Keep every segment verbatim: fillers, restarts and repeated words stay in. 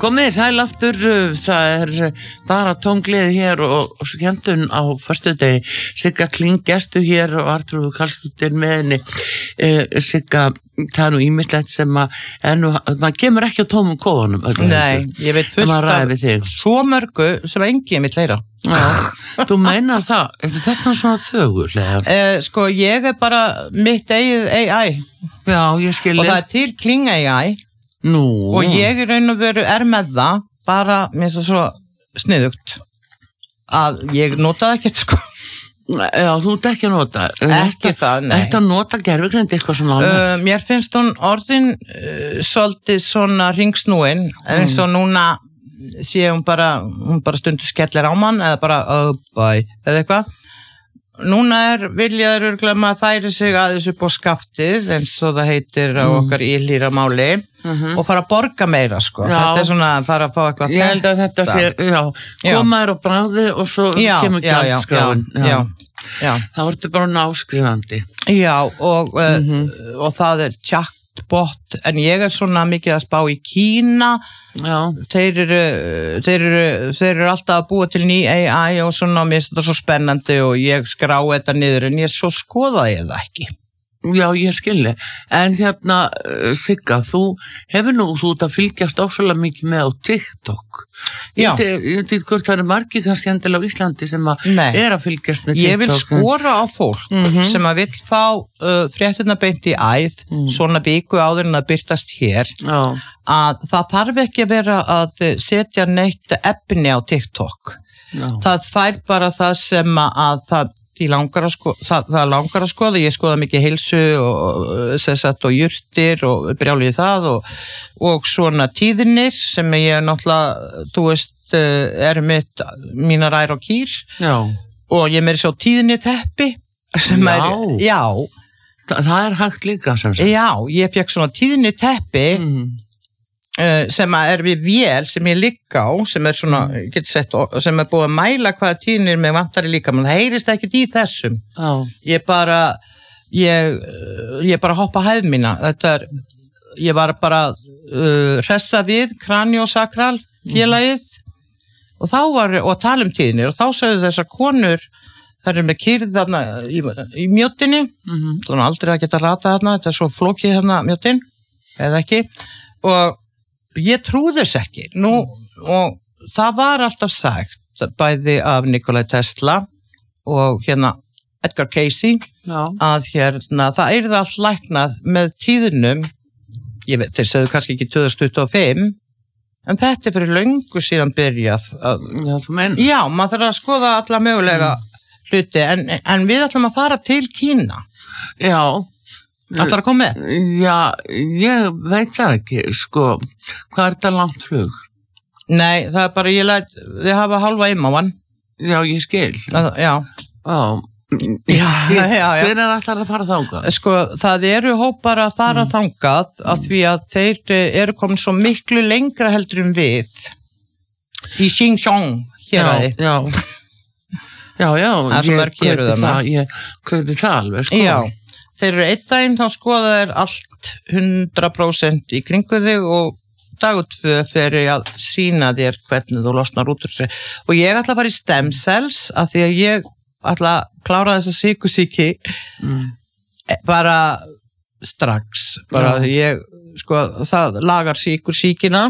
Komið sæl aftur, það er bara tóngleði hér og, og skemmtun á föstudegi. Sigga Kling gestu hér og Artrúður Karlsdóttir með henni. Eh, Sigga, það er nú ýmislegt sem að, nú, maður kemur ekki á tómum kóðunum. Nei, ég veit fullt af svo mörgu sem enginn vill heyra. Já, þú meinar það, þetta er svona þögulega. Eh, sko, ég er bara mitt eigið A I. Já, ég skilji. Og það er til Kling A I. Nú. Og ég er raun og veru er með það, bara mér er svo sniðugt að ég notaði ekkert sko. Já, þú ert ekki að nota. Ekki það, nei. Þetta nota gerfugreind eitthvað svona annað? Uh, mér finnst hún orðin uh, svolítið svona ringsnúin, mm. eins og núna sé hún bara, hún bara stundu skellir á mann eða bara, oh boy, eða eitthvað. Núna er viljaður örgulega maður færi sig aðeins upp á skaftið eins og það heitir á okkar íhlýra máli mm-hmm. og fara að borga meira sko. Já. Þetta er svona að fara að fá eitthvað. Ég held að þetta sé, já, komaður og bráði og svo já, kemur gjaldskráin. Já, já, já. Það verður bara náskrifandi. Já, og, mm-hmm. uh, og það er chatbot, en ég er svona mikið að spá í Kína. Já. Þeir eru, þeir eru, þeir eru alltaf að búa til ný A I og svona, mér finnst þetta svo spennandi og ég skrá þetta niður en ég svo skoða ég það ekki. Já, ég skilji. En hérna, Sigga, þú hefur nú, þú ert að fylgjast ósvöldlega mikið með á TikTok. Já. Ég veit hvort það eru margir kannski endilega á Íslandi sem að er að fylgjast með TikTok. Ég vil skora á fólk mm-hmm. sem að vil fá uh, fréttina beint í æð, mm. svona viku áður en að byrtast hér, Já. Að það þarf ekki að vera að setja neitt efni á TikTok. Já. Það fær bara það sem að það Langar sko, það, það langar að skoða, ég skoða mikið heilsu og, og, og jurtir og brjálið það og, og svona tíðinir sem ég náttúrulega, þú veist, er mitt, mínar ær og kýr. Já. Og ég meiri svo tíðinni teppi sem já. Er, já. Þa, það er hægt líka sem sagt. Já, ég fekk svona tíðinni teppi mm. Uh, sem er við vél sem ég ligg á sem er svona, getur sett, sem er búið að mæla hvaða tíðnir mig vantar í líka menn það heyrist ekkert í þessum oh. ég bara ég, ég bara hoppa hæð mína þetta er, ég var bara uh, hressa við kraniosakral félagið mm. og þá var, og tala um tíðnir og þá sagði þessar konur það er með kýrð þarna í, í mjóttinni mm-hmm. þannig aldrei að geta rata þarna þetta er svo flókið þarna mjóttin eða ekki og ég trúði þess ekki nú, og það var alltaf sagt bæði af Nikola Tesla og hérna Edgar Cayce Já. Að hérna það er það allt læknað með tíðunum ég veit, þeir segðu kannski ekki tvö þúsund tuttugu og fimm en þetta er fyrir löngu síðan byrjað að, Já, þú meina Já, maður þarf að skoða alla mögulega mm. hluti en, en við ætlum að fara til Kína Já Ætlar að koma með? Já, ég veit það ekki, sko, hvað er þetta langt flug? Nei, það er bara, ég læt, þið hafa halva immáan. Já, ég skil. Það, já. Ó, já, já, já. Hver er alltaf að fara þangað? Sko, það eru hópar að fara mm. þangað af því að þeir eru komin svo miklu lengra heldur um við í Xinjiang, hér að þið. Já, já. Já, já, það er svo mörg héruð það, ég kaupi það alveg, sko. Já. Þeir eru einn daginn, þá skoða þeir allt hundrað prósent í kringu þig og dagur tvö fyrir að sína þér hvernig þú losnar út úr þessu. Og ég ætla að fara í stem cells af því að ég ætla að klára þessa sykursýki mm. bara strax. Bara ja. Ég, sko, það lagar sykursýkina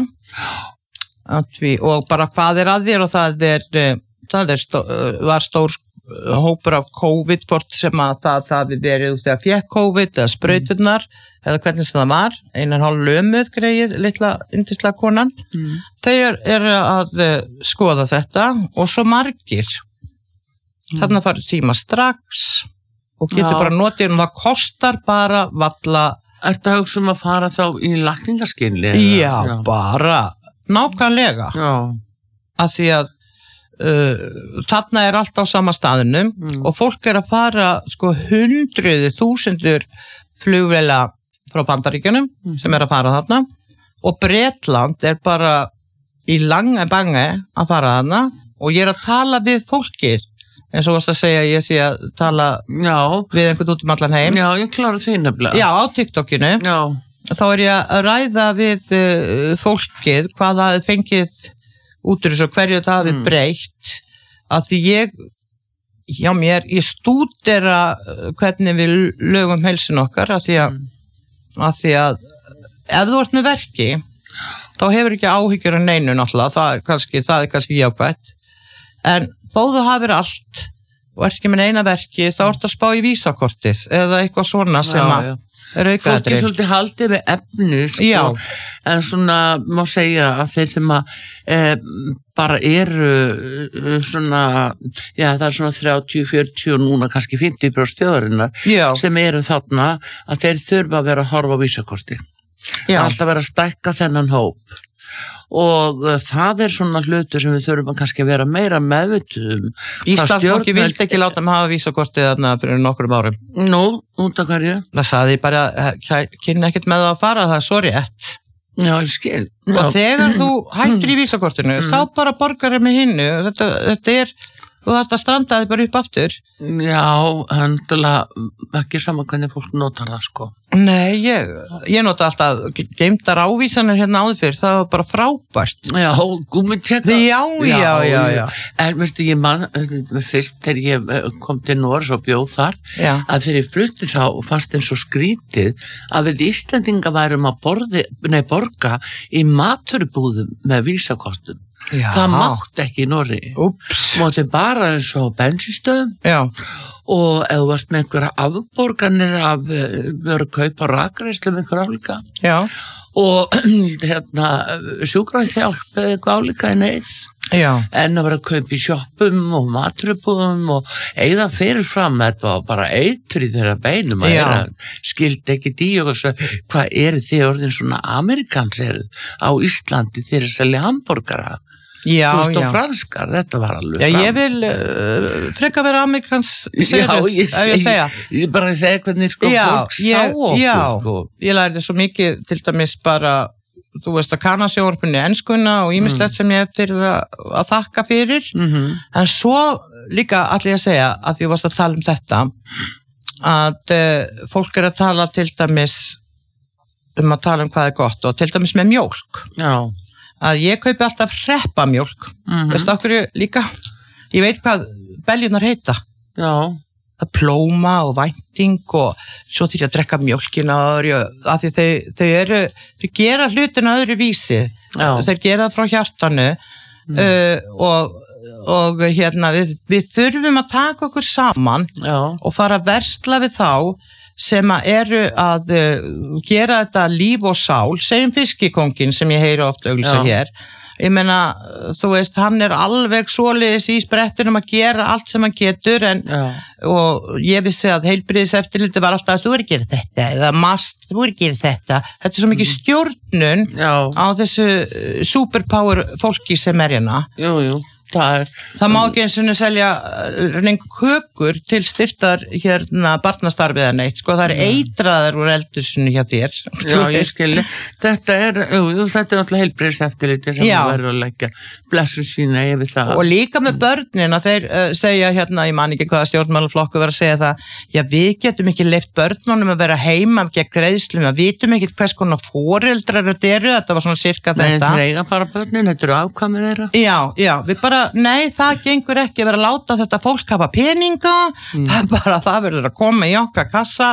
og bara hvað er að þér og það er, það er stó, var stór hópur af COVID hvort sem að það, það við verið út þegar fekk COVID eða sprauturnar mm. eða hvernig sem það var einan hálf lömuð greið litla yndislega konan mm. þeir eru að skoða þetta og svo margir mm. þarna farið tíma strax og getur Já. Bara notið og það kostar bara valla Ertu að hugsa um að fara þá í lækningaskinni? Já, Já, bara nákvæmlega Já. Að því að Uh, þarna er allt á sama staðinum mm. og fólk er að fara sko hundruði, þúsundur flugvéla frá Bandaríkjunum mm. sem er að fara þarna og Bretland er bara í langa bangi að fara þarna og ég er að tala við fólkið eins og varst að segja ég sé að tala Já. Við einhvern út um allan heim Já, ég klára því nefnilega Já, á TikTokinu Já þá er ég að ræða við uh, fólkið hvað það hefði fengið út úr þessu og hverju það hefði mm. breytt að því ég hjá mér, ég stúdera hvernig við lögum heilsun okkar að því að, mm. að því að ef þú ert með verki þá hefur ekki áhyggjur af neinu náttúrulega, það er kannski, það er kannski jákvætt en þó þú hafir allt og ert ekki með eina verki þá ert að spá í vísakortið eða eitthvað svona sem að er aukaðri. Fólk er svolítið haldið við efni sko, en svona má segja að þeir sem að e, bara eru svona, já það er svona þrjátíu, fjörutíu og núna kannski fimmtíu prósent þjóðarinnar sem eru þarna að þeir þurfa að vera að horfa á vísakorti. Alltaf vera að stækka þennan hóp. Og það er svona hlutur sem við þurfum kannski að vera meira meðvituð um. Íslandsbanki vildi ekki láta mig hafa vísakortið þarna fyrir nokkrum árum. Nú, út af hverju? Það sagði ég bara, kynna ekkert með það að fara, það er svo rétt. Já, ég skil. Já. Og þegar þú hættir í vísakortinu, mm. þá bara borgar þér með hinnu. Þetta, þetta er, þú þetta strandaði bara upp aftur. Já, handulega ekki saman hvernig fólk notar það, sko. Nei, ég, ég nota alltaf geymdar ávísanir hérna áður fyrir, það var bara frábært. Já, gúmmitjekka. Já, já, já, já, já. En veistu, ég man, fyrst þegar ég kom til Noregs og bjóð þar, já. Að þegar ég flutti þá fannst þeim svo skrítið að við Íslendinga værum að borði, nei, borga í maturubúðum með vísakostum. Já. Það mátti ekki í Noregi. Úps. Mátti bara eins og bensinstöðum. Já. Og ef þú varst með einhverja afborganir af verið að kaupa rakreislu með einhverja álíka. Já. Og hérna sjúkrahjálp eða eitthvað álíka í neyð. Já. En að vera að kaupa í sjoppum og maturubúðum og eigða fyrirfram, þetta var bara eitur í þeirra beinum að þeirra skildi ekki í og svo, hvað eru þið orðin svona Amerikans eru á Íslandi þeir að selja hamborgara? Já, þú veist já. Og franskar, þetta var alveg já, fram. Já, ég vil uh, freka vera Amerikans segir, já, ég, ef ég segja. Ég bara segja hvernig sko já, fólk ég, sá okkur. Já, sko. Ég lærði svo mikið til dæmis bara, þú veist að kanna sjónvarpinu enskuna og ýmislegt mm. sem ég fyrir að, að þakka fyrir. Mm-hmm. En svo líka allir að segja að því varst að tala um þetta, að uh, fólk er að tala til dæmis um að tala um hvað er gott og til dæmis með mjólk. Já. Að ég kaupi alltaf hreppamjólk, mm-hmm. veistu okkur líka, ég veit hvað beljunar heita, já. Að plóma og vænting og svo til að drekka mjólkina af því þau, þau eru, þau gera hlutina öðru vísi, já. Þeir gera það frá hjartanu mm. uh, og, og hérna við, við þurfum að taka okkur saman já. Og fara að versla við þá sem að eru að uh, gera þetta líf og sál, segjum fiskikóngin sem ég heyri oft auglýsa hér. Ég meina, þú veist, hann er alveg svoleiðis í sprettunum að gera allt sem hann getur en, og ég vissi að heilbrigðiseftirlitið var alltaf að þú er að gera þetta eða mast, þú er að gera þetta. Þetta er svo mikið stjórnun já. Á þessu superpower fólki sem er hérna. Jú, jú. Það, er, það má ekki eins og selja lengur kökur til styrtar hérna barnastarfið en eitt, sko það er eitraðar úr eldursunni hjá þér. Já, ég skilji. Þetta er, jú, þetta er alltaf heilbrigðiseftirlitið sem það verður að leggja blessu sína yfir það. Og líka með börnin að þeir uh, segja hérna, ég man ekki hvaða stjórnmálaflokku var að segja það, já við getum ekki leyft börnunum að vera heima gegn greiðslum, við vitum ekki hvers konar foreldrar þetta eru, þetta var svona cirka Nei, þetta. Nei, það eiga bara börnin, þetta eru afkvæmið þeirra. Já, já, við bara nei, það gengur ekki að vera að láta þetta fólk hafa peninga, mm. það er bara það verður að koma í okkar kassa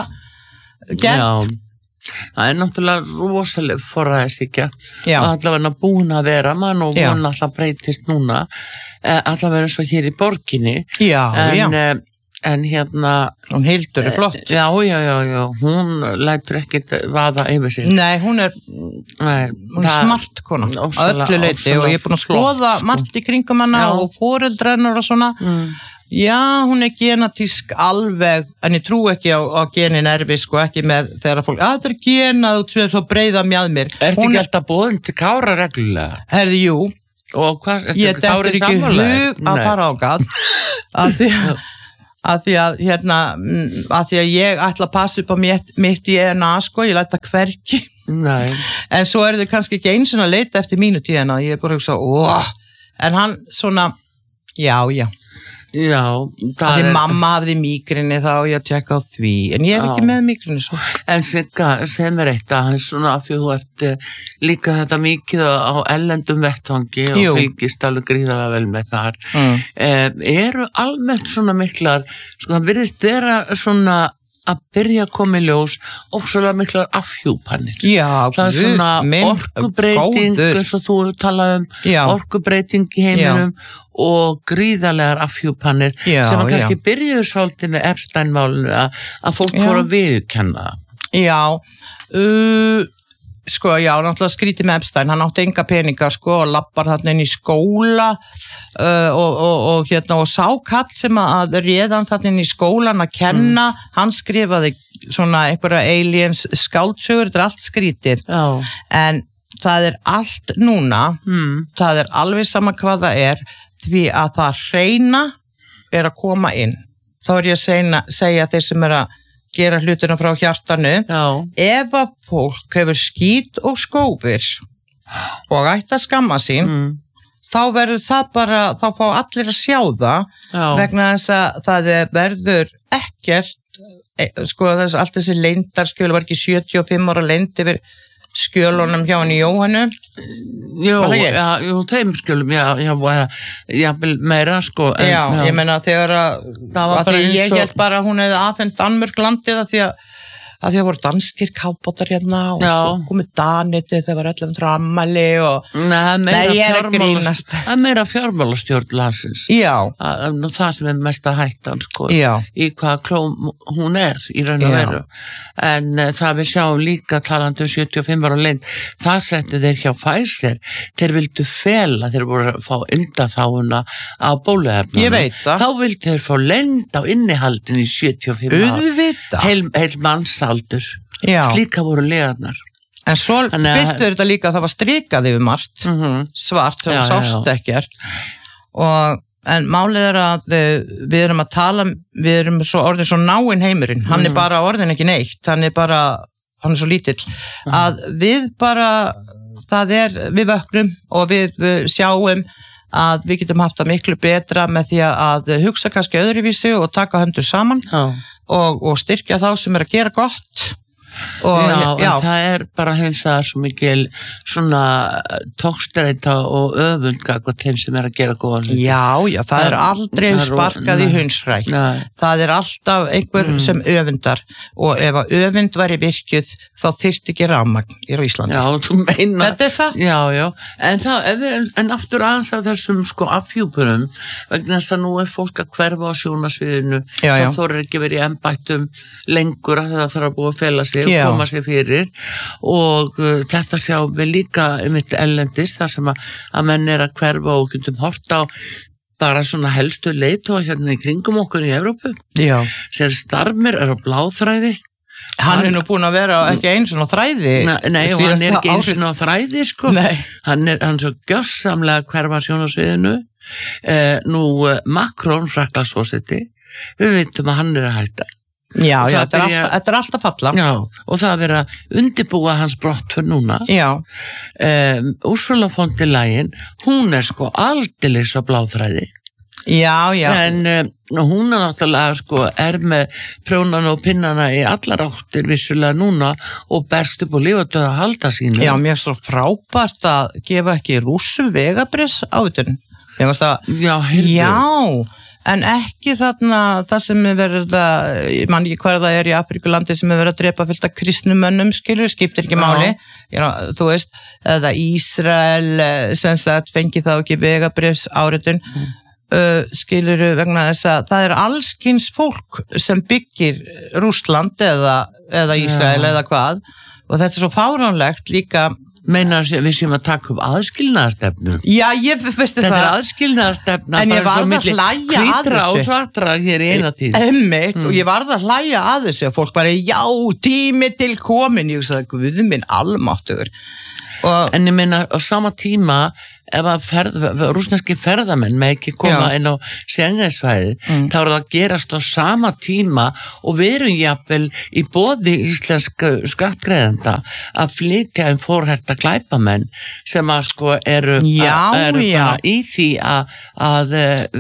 Gerð. Já, það er náttúrulega rosalega forræðishyggja og allavega búin að vera mann og vona að það breytist núna allavega eins og hér í borginni já, en, já. En hérna hún Hildur er flott já, já, já, já, hún lætur ekkit vaða yfir sig nei, hún er, nei, hún er smart kona á öllu leiti og ég er búin að skoða sko. Margt í kringum hana já. Og foreldrenur og svona mm. já, hún er genatísk alveg, en ég trú ekki á, á genin erfi sko, ekki með þegar fólk að það er genað og svo breyða mjað mér Ertu ekki alltaf búin til Kára reglulega? Herði, jú og hvað, ég dettur ekki hug að fara á gat að því að að því að hérna að því að ég ætla að passa upp á mitt, mitt í E N A sko, ég læta hvergi Nei. En svo er þau kannski ekki eins og að leita eftir mínu tíðina, ég er bara að hugsa óh, en hann svona já, já Já, það er... Mamma hafði mígrini þá og ég tjekka á því, en ég hef ekki með mígrini svo. En Sigga, segð mér eitt að svona af því þú ert líka þetta mikið á ellendum vettvangi og Jú. fylgist alveg gríðarlega vel með þar. Mm. Eh, eru almennt svona miklar, sko það virðist vera svona að byrja að koma í ljós og svona miklar afhjúpanir. Já, það er svona orkubreiting eins og þú talaði um, já. orkubreiting í heiminum já. Og gríðarlegar afhjúpanir já, sem að kannski já. byrjuðu svolítið með Epstein-málinu að, að fólk fór að viðurkenna það. Já, uh, sko, já, náttúrulega skrítið með Epstein, hann átti enga peninga, sko, og lappar þarna inn í skóla uh, og, og, og hérna, og sá kall sem að réðan þarna inn í skólan að kenna, mm. hann skrifaði svona einhverja aliens skáldsögur, þetta er allt skrítið, já. En það er allt núna, mm. það er alveg sama hvað það er, því að það hreina er að koma inn. Þá er ég að segja, segja þeir sem er að gera hlutina frá hjartanu. Já. Ef að fólk hefur skít og skófir og ætti að skamma sín, mm. þá verður það bara, þá fá allir að sjá það, Já. Vegna þess að það verður ekkert, sko þess allt þessi leyndarskjöl var ekki sjötíu og fimm ára leynd yfir skjölunum hjá henni Jóhannu. Jú, já, jú, þeim skjölum, já, já, já, meira, sko. En, já, já, ég meina þegar að, að því ég held bara að hún hefði afhent Danmörk landið að því að að því að voru danskir kábótar hérna og já. Svo komið Daniti þegar var ellefu hundruð ammæli og Nei, Nei ég er að grínast. Það er meira fjármálastjórn landsins. Já. Að, það sem er mesta hættan, sko. Já. Í hvaða klóm hún er í raun og veru. En uh, það við sjáum líka talandi um sjötíu og fimm ára leynd, það settu þeir hjá Pfizer, þeir vildu fela, þeir voru að fá undanþáguna á bóluefnunum. Ég veit það. Þá vildu þeir fá leynd á innihaldin í sjötíu og fimm ára. Auðvitað. Heil, heil mannsaldur. Já. Slíka voru legarnar. En svo byrtu þetta líka að það var strikað yfir margt, mm -hmm. svart, sem sást ekkert. Og en málið er að við erum að tala, við erum svo orðin svo náinn heimurinn, hann er bara orðin ekki neitt, hann er bara, hann er svo lítill, að við bara, það er, við vöknum og við, við sjáum að við getum haft það miklu betra með því að hugsa kannski öðruvísi og taka höndur saman og, og styrkja þá sem er að gera gott. Og, já, já. En það er bara hins vegar svo mikil svona tókstreita og öfund gagvað þeim sem er að gera góða hluti. Já, já, það, það er aldrei það sparkað í hundsræ. Það er alltaf einhver mm. sem öfundar og ef að öfund væri virkjuð þá þyrfti ekki rafmagn í Íslandi. Já, þú meina. Þetta er það. Já, já, en, það, en, en aftur aðeins af þessum sko afhjúpunum vegna þess að nú er fólk að hverfa á sjónasviðinu þá þorir ekki verið í embættum lengur að það þarf að búa að fela sig og koma sér fyrir og uh, þetta sjáum við líka mitt ellendis þar sem að, að menn er að hverfa og getum hort á bara svona helstu leiðtoga hérna í kringum okkur í Evrópu. Já. Sér Starmer er á bláþræði. Hann, hann er nú búin að vera ekki eins og þræði. Nei, nei og hann er ekki eins og þræði sko. Nei. Hann er, hann er svo gjörsamlega hverfa sjónasviðinu. Eh, nú Macron Frakklandsforseti, við veitum að hann er að hætta. Já, já, þetta er, alltaf, þetta er alltaf falla. Já, og það er verið að undirbúa hans brott fyrir núna. Já. Um, Ursula von der Leyen, hún er sko aldeilis á bláþræði. Já, já. En um, hún er náttúrulega sko, er með prjónana og pinnana í allar áttir vissulega núna og berst upp og lífað að halda sínu. Já, mér er svo frábært að gefa ekki rússum vegabrís á þetta. Ég veist að, já, heyrðu. Já. En ekki þarna það sem er verið að, ég man ekki hvað það er í Afríkulandi sem er verið að drepa fullt af kristnumönnum, skilur, skiptir ekki máli, Já, þú veist, eða Ísrael sem sagt fengi þá ekki vegabrifs áritun, mm. uh, skilur vegna þess að það er allskins fólk sem byggir Rússland eða, eða Ísrael Já. Eða hvað og þetta er svo fáránlegt líka. Meinar við séum að taka upp aðskilnaðarstefnu? Já, ég veistu það. Þetta er aðskilnaðarstefna. En ég varð að hlæja að þessu. Hvítra og svartra hér í eina tíð. Einmitt, mm. og ég varð að hlæja að þessu og fólk bara, já, tími til komin. Ég sagði, guð minn almáttugur. Og, en ég meina, á sama tíma ef að ferð, rússneski ferðamenn með ekki koma Já. inn á Schengen-svæði, Mm. þá er það að gerast á sama tíma og við erum jafnvel í boði íslensku skattgreiðenda að flytja um fórherta glæpamenn sem að sko eru, Já, eru já. í því að, að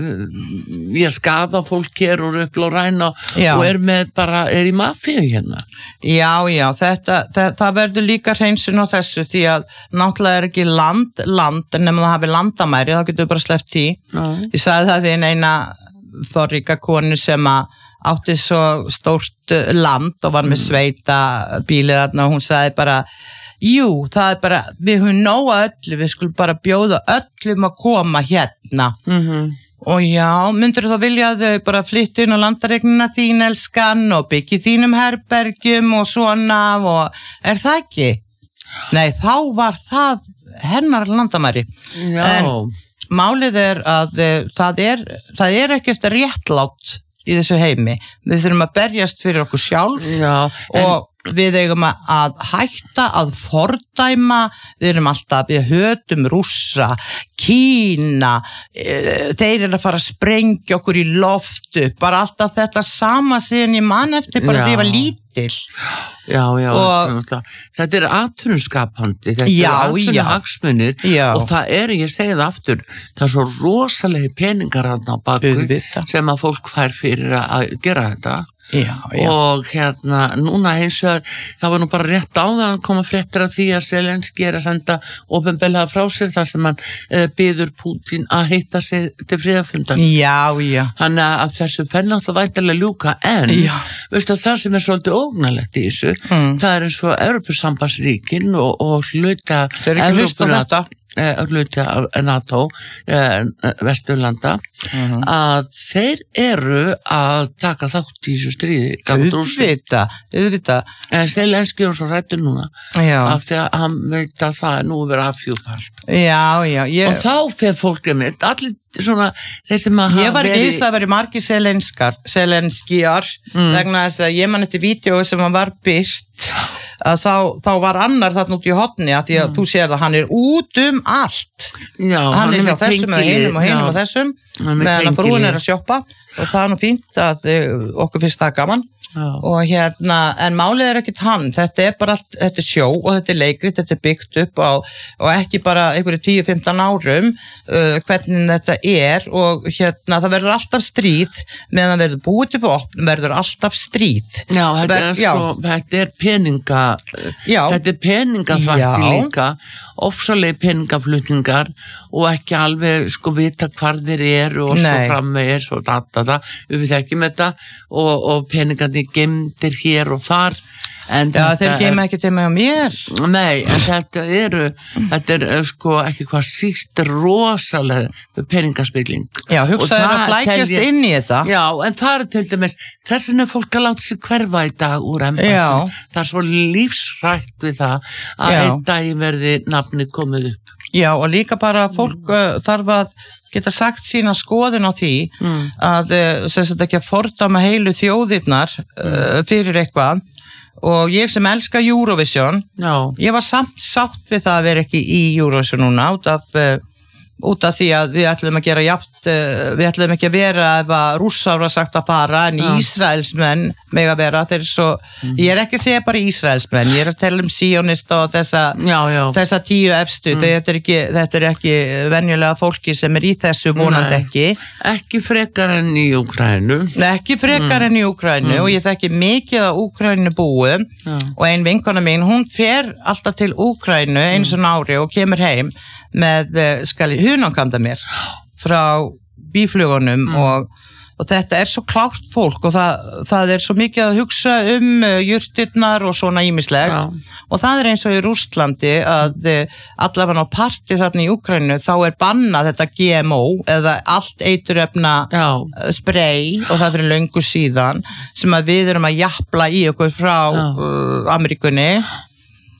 ég skaða fólk hér og upp og ræna Já. og er með bara, er í mafíu hérna. Já, já, þetta, það, það verður líka hreinsun á þessu því að náttúrulega er ekki land, land, en ef það hafi landamæri, þá getur við bara sleppt því. Já. Ég sagði það við eina forríka konu sem að átti svo stórt land og var með sveita bílið þarna og hún sagði bara, jú, það er bara, við höfum nóga öllu, við skulum bara bjóða öllum að koma hérna. Mhm. Og já, myndur þá vilja að þau bara flyttu inn á landaregnina þín elskan og byggja í þínum herbergjum og svona og er það ekki? Nei, þá var það hennar landamæri. Já. En málið er að uh, það er, það er ekki eftir réttlátt í þessu heimi. Við þurfum að berjast fyrir okkur sjálf Já, en, og við eigum að hætta að fordæma, við erum alltaf, við hötum Rússa, Kína, e, þeir eru að fara að sprengja okkur í loftu, bara alltaf þetta sama síðan ég man eftir, bara Já. því ég var lítil. já, já, Og- þetta, þetta er atvinnuskapandi, þetta Já, er atvinnuhagsmunir Já. og það er, ég segi það aftur, það er svo rosalegi peningar þarna á baku Auðvitað. sem að fólk fær fyrir að gera þetta. Já, já. Og hérna, núna hins vegar það var nú bara rétt áðan að koma fréttir af því að Zelenski er að senda opinberlega frá sér þar sem hann uh, byður Pútín að hitta sig til friðarfundar. Já, já. Þannig að þessu fer náttúrulega vætilega ljúka en Já. veistu að það sem er svolítið ógnalegt í þessu Mm. það er eins og Evrópusambandsríkin og, og hluta Þeir eru ekki að hlusta á Evrópuna- þetta. eh, hluta af NATO eh, Vesturlanda Mhm. að þeir eru að taka þátt í þessu stríði gagnvart Rússum. Auðvita, auðvita. En Zelenski er svo hræddur núna Já, af því að hann veit að það er nú verið afhjúpast já, já. Ég, og þá fer fólkið mitt allir svona þeir sem að Ég hafa var ekki verið- víst að það veri margir selenskar, selenskjar, Mm. vegna þess að ég man eftir vídeo sem hann var byrt, að þá, þá var annar þarna út í hotni að því að þú sér að hann er út um allt. Já, hann er hjá með þessum eða tengilið, hinum og hinum já. og þessum, Hann er með meðan að frúin tengilið. er að sjoppa og það er nú fínt að uh, okkur finnst það gaman. Já. Og hérna, en málið er ekkert hann, þetta er bara allt, þetta er sjó og þetta er leikrit, þetta er byggt upp á, og ekki bara einhverju tíu til fimmtán árum uh, hvernig þetta er og hérna, það verður alltaf stríð meðan það verður búið til vopn, verður alltaf stríð. Já, þetta Ver- er já. sko, þetta er peninga, Já. þetta er peningaþvætti Já. líka, ofsalegi peningaflutningar og ekki alveg sko vita hvar þeir eru og svo Nei. framvegis og data, við þekkjum þetta og, og peningandi gemdir hér og þar. En Já, þeir þetta gema ekki til mig á mér. Nei, en þetta eru, þetta er eh, sko ekki hvað síst rosalega peningaspilling. Já, Og hugsaðu það að flækjast tel ég- inn í þetta. Já, en það er til dæmis, þess vegna er fólk að láta sig hverfa í dag úr embættum. Já. Það er svo lífsrætt við það að Já. einn dag verði nafnið komið upp. Já, og líka bara að fólk uh, þarf að geta sagt sína skoðun á því Mm. að uh, sem sagt ekki að fordama heilu þjóðirnar uh, fyrir eitthvað og ég sem elska Eurovision, Já, ég var samt sátt við það að vera ekki í Eurovision núna út af, uh, út af því að við ætlum að gera jaft, uh, við ætlum ekki að vera ef að Rússar var sagt að fara en Já. Ísraelsmenn meg að vera þeir svo, ég er ekki að segja bara Ísraelsmenn, ég er að tala um sionista og þessa já, já. þessa tíu efstu, þetta er ekki, þetta er ekki venjulega fólki sem er í þessu vonandi Nei. ekki, Ekki frekar enn í Úkraínu. ekki frekar enn í Úkraínu og ég þekki mikið að Úkraínu búum Já. og ein vinkona mín, hún fer alltaf til Úkraínu eins og ári og kemur heim með, eh, skal ég hunanganda mér frá bíflugunum og, og þetta er svo klárt fólk og það, það er svo mikið að hugsa um uh, jurtirnar og svona ýmislegt Já. og það er eins og í Rússlandi að uh, allavega á parti þarna í Úkraínu þá er bannað þetta G M O eða allt eiturefna Já, spray og það fyrir löngu síðan sem að við erum að japla í okkur frá Já. uh, Ameríkunni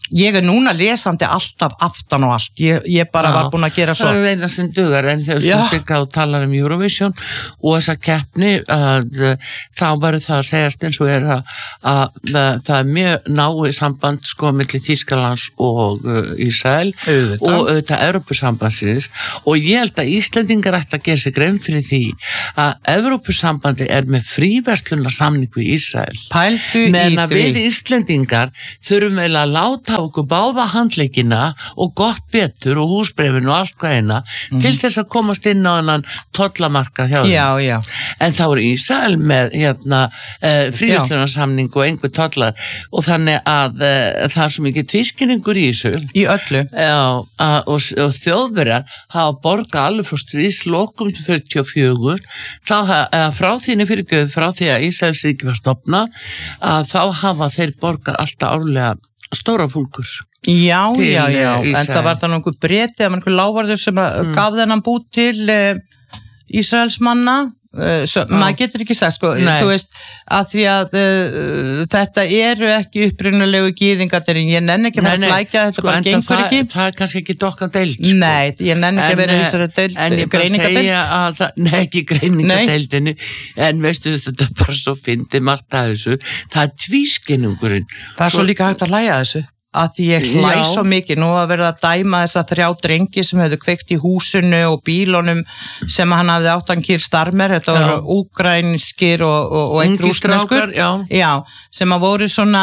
Ég er núna lesandi alltaf aftan og allt. Ég, ég bara Já. var búin að gera svo. Það er eina sem dugar, en þegar þú stikka og talar um Eurovision og þessa keppni, að, þá verður það að segjast eins og er að, að, að það er mjög náið samband sko milli Þýskalands og uh, Ísrael auðvitað. og auðvitað Evrópusambandsins, og ég held að Íslendingar ætti að gera sig grein fyrir því að Evrópusambandi er með fríverslunarsamning við Ísrael. Pældu í Men að því. við Íslendingar þurfum eiginlega að láta okkur báða handleikina og gott betur og húsbrefin og allt hvað eina mm. til þess að komast inn á hennan tollamarkað hjá þeim. Já, já. En þá er Ísrael með hérna, uh, fríverslunarsamning og einhver tollar, og þannig að uh, það er svo mikið tvískinningur í þessu. Í öllu. Já, að, og, og Þjóðverjar hafa borgað alveg frá stríðslokum til fjörutíu og fjögur, þá uh, frá þínu fyrirgjöf, frá því að Ísraelsríki var stofnað, að þá hafa þeir borgað alltaf árlega stóra fúlkur. Já, til, já, já, uh, en það var það nokkuð breti að einhver lávarður sem mm. gaf þennan bút til uh, Ísraels manna, uh, svo, ah. maður getur ekki sagt, sko, Nei. þú veist, að því að uh, þetta eru ekki upprunalegu gyðingar, ég nenni ekki að fara að flækja, þetta sko, bara gengur það, ekki. Það er kannski ekki dokkan deild, sko. Nei, ég nenni ekki að vera þessari deild, en ég bara segja að það, nei, ekki greiningadeildinni, en veistu þetta er bara svo fyndið margt að þessu, það er tvískinnungurinn. Það er svo, svo líka hægt að hlæja þessu. Að því ég hlæ svo mikið, nú að verða að dæma þessa þrjá drengi sem hefðu kveikt í húsinu og bílunum sem hann hafði áttan kýr starmer, þetta já. voru úkrænskir og, og, og eitt rússneskur, já. já, sem að voru svona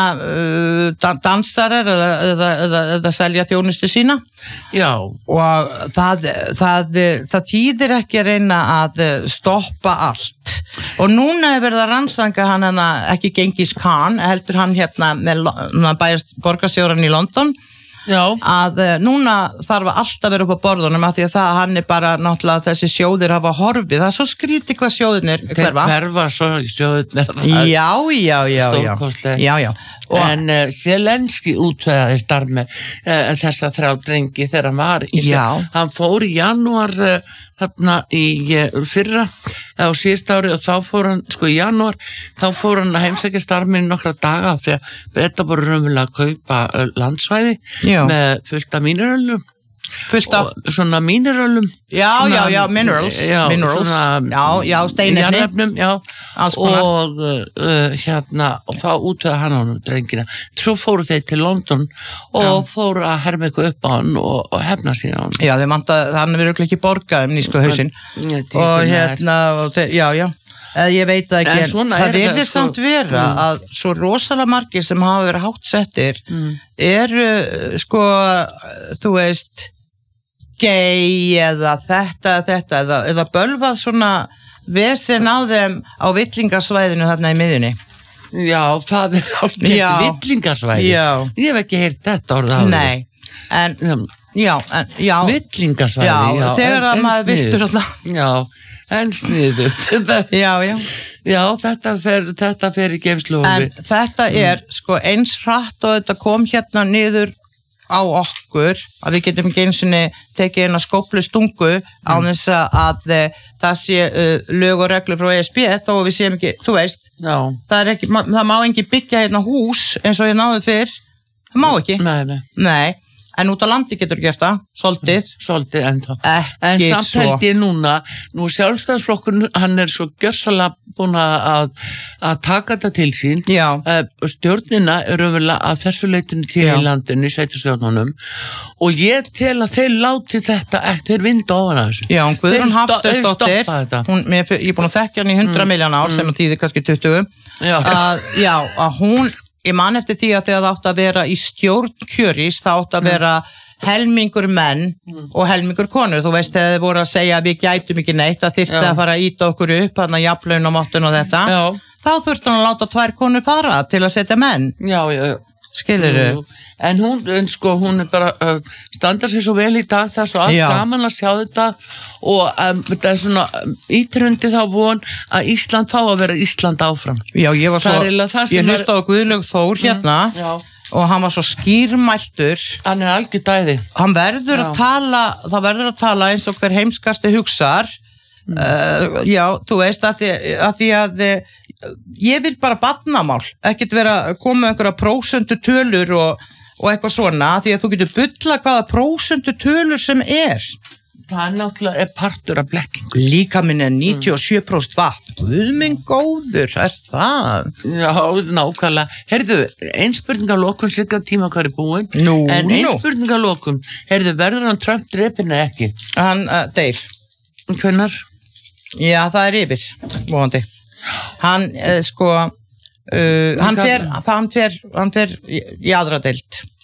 uh, dansarar eða, eða, eða, eða selja þjónustu sína. Já. Og það, það, það þýðir ekki að reyna að stoppa allt. Og núna er verið að rannsaka hann hana, ekki Gengis Khan, heldur hann hérna með borgarstjóran í London. Já. Að uh, núna þarf að alltaf vera upp á borðunum af því að það hann er bara náttúrulega þessi sjóðir hafa horfið, það er svo skrítið hvað sjóðirnir hverfa. Þeir hverfa svo sjóðirnir. Já, já, já, já. Já, já. Og en uh, Zelenski útvegaði starf með uh, þessa þrjá drengi þegar hann var í sig. Hann fór í janúar uh, þarna í uh, fyrra á síðust ári og þá fór hann, sko í janúar, þá fór hann að heimsækja starfminni nokkra daga því að Breta voru raunverulega að kaupa uh, landsvæði Já. með fullt af mínirölum. Fullt af? Og svona mínirölum. Já, svona, já, já, minerals. Já, minerals. Svona, já, já, steinefni. Jarðefnum, já. Og uh, hérna, og þá útöða hann á hann drengina. Svo fóru þeir til London og já. fóru að herma eitthvað upp á hann og, og hefna sína á hann. Já, þeir manta, hann verður ekki borgað um nýsku hausinn. Og hérna, og þeir, já, já. Ég veit það ekki, en, en það verður sko, samt vera mm. að svo rosalega margir sem hafa verið hátt settir mm. eru, sko, þú veist, gay eða þetta, þetta, eða, eða bölvað svona vesen á þeim á villingasvæðinu þarna í miðjunni. Já, það er alveg villingasvæði. Já. Ég hef ekki heyrt þetta orðið á því. Nei, en, já, en, já. Villingasvæði, já. Já, þegar að maður viltur alltaf. Já. En sniðut. Já, já. Já, þetta fer, þetta fer í geimslófi. En þetta er, mm. sko, eins hratt og þetta kom hérna niður á okkur, að við getum ekki eins og tekið eina skóplu stungu mm. á þess að, að það sé uh, lög og reglur frá E S B, þó við séum ekki, þú veist, já. Það er ekki, það má ekki byggja hérna hús eins og ég náði fyrr, það má ekki. Nei, nei. Nei. En út á landi getur gert það, svolítið. Svolítið ennþá. Ekki en svo. samt held ég núna, nú sjálfstæðisflokkurinn, hann er svo gjörsalega búin að, að taka þetta til sín. Já. Stjórnina er öfulega að þessu leitinu til Já. í landinu, í sveitarstjórnunum, og ég tel að þeir láti þetta ekki, þeir vinda ofan að þessu. Já, hún Guðrún Hafsteinsdóttir, hún, mér, ég er búin að þekkja hann í hundrað mm. miljón ár, mm. sem að tíði kannski tuttugu. Já. Að, já, að hún Ég man eftir því að þegar það átt að vera í stjórnkjörís, það átt að vera helmingur menn mm. og helmingur konur. Þú veist, þegar þið voru að segja að við gætum ekki neitt, að þyrfti að fara að íta okkur upp, þannig að jafnlaun og máttun og þetta. Já. Þá þurfti hann að láta tvær konur fara til að setja menn. Já, já, já. Skilurðu? En hún, en sko, hún er bara, uh, standar sér svo vel í dag, það er svo allt gaman að sjá þetta og um, þetta er svona um, ítrundi þá von að Ísland fá að vera Ísland áfram. Já, ég var svo, ég hlusta á Guðlaug Þór hérna mm, og hann var svo skýrmæltur. Hann er algjör dæði. Hann verður já. að tala, það verður að tala eins og hver heimskasti hugsar. Mm. Uh, já, þú veist, að því að, því að ég vil bara barnamál, ekkert vera að koma einhverja prósentu tölur og og eitthvað svona, því að þú getur bulla hvaða prósentu tölur sem er. Það er náttúrulega er partur af blekkingu. Líka minn er níutíu og sjö prósent vatn. Guð minn góður, er það? Já, nákvæmlega. Heyrðu, ein spurning að lokum, Sigga, tíma hvað er búin. Nú, en ein nú. spurning að lokum. Heyrðu, verður hann Trump drepinn eða ekki? Hann uh, deyr. Hvenær? Já, það er yfir, vonandi. Hann, uh, sko, uh, hann, fer, hann, fer, hann fer í, í aðra deild.